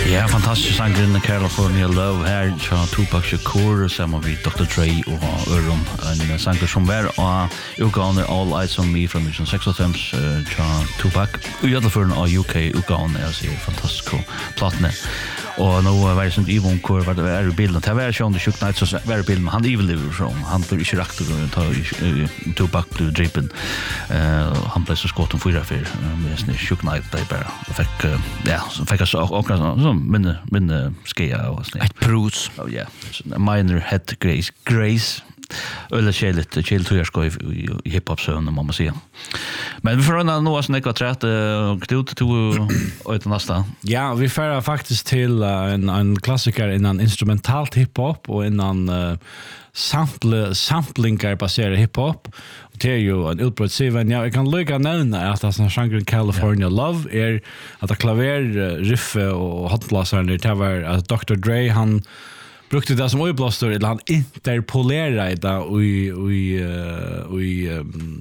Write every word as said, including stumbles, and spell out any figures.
Ja, fantastisk sangren California Love her fra Tupac Shakur sammen med doktor Dre og Øron, en sanger som var av utgavene All Eyes on Me fra nitten seksoghalvfems fra Tupac og i alle føren av U K utgavene, jeg sier fantastisk platene. Og nå var det sånn Yvonne hvor var det er i bilden. Det var ikke om det tjukk night, så var det bilden, men han eviliver sånn. Han ble ikke rakt å ta Tupac ble drippen. Han ble så skått om fyra fyr med sånn tjukk night der bare. Og fikk, ja, så fikk jeg så akkurat sånn minne, minne skeia og sånn. Et brus. Oh yeah, minor head grace. Grace. Eller kjeligt, kjeligt hur jag ska i, i, i hiphop-søvn, må man säga. Men vi får röna några som ekvar trätt och knut till och nästa. Ja, vi får faktiskt till uh, en, en klassiker innan instrumentalt hiphop och innan uh, sample, samplingar baserade hiphop. Det är ju en utbrott siven. Ja, jag kan lycka nämna att alltså genren California yeah. Love är att det klaver, riff och hotblasar det var att doktor Dre han brukte det som öjblåstor eller han interpolerade det i i i um,